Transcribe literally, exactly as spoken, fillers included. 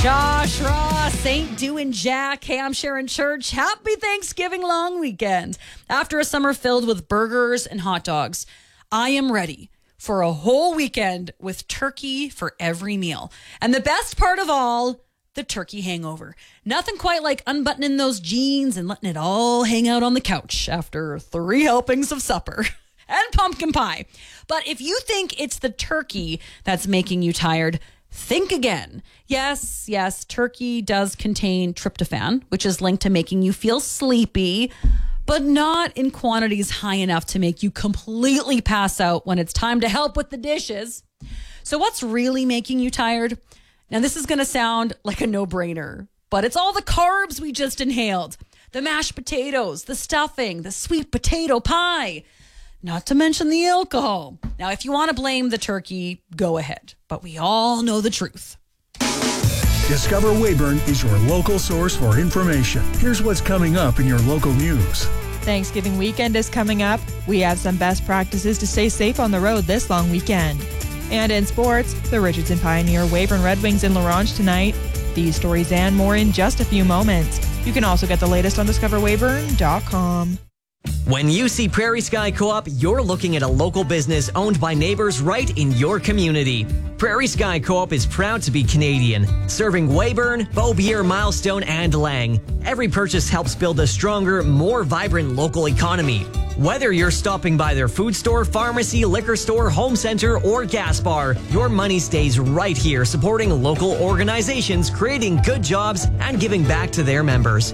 Josh Ross, Saint doing Jack. Hey, I'm Sharon Church. Happy Thanksgiving long weekend. After a summer filled with burgers and hot dogs, I am ready for a whole weekend with turkey for every meal. And the best part of all, the turkey hangover. Nothing quite like unbuttoning those jeans and letting it all hang out on the couch after three helpings of supper and pumpkin pie. But if you think it's the turkey that's making you tired, think again. Yes, yes, turkey does contain tryptophan, which is linked to making you feel sleepy, but not in quantities high enough to make you completely pass out when it's time to help with the dishes. So what's really making you tired? Now, this is going to sound like a no-brainer, but it's all the carbs we just inhaled. The mashed potatoes, the stuffing, the sweet potato pie. Not to mention the alcohol. Now, if you want to blame the turkey, go ahead. But we all know the truth. Discover Weyburn is your local source for information. Here's what's coming up in your local news. Thanksgiving weekend is coming up. We have some best practices to stay safe on the road this long weekend. And in sports, the Richardson Pioneer Weyburn Red Wings in La Ronge tonight. These stories and more in just a few moments. You can also get the latest on discover weyburn dot com. When you see Prairie Sky Co-op, you're looking at a local business owned by neighbors right in your community. Prairie Sky Co-op is proud to be Canadian, serving Weyburn, Beaubier, Milestone, and Lang. Every purchase helps build a stronger, more vibrant local economy. Whether you're stopping by their food store, pharmacy, liquor store, home center, or gas bar, your money stays right here supporting local organizations, creating good jobs, and giving back to their members.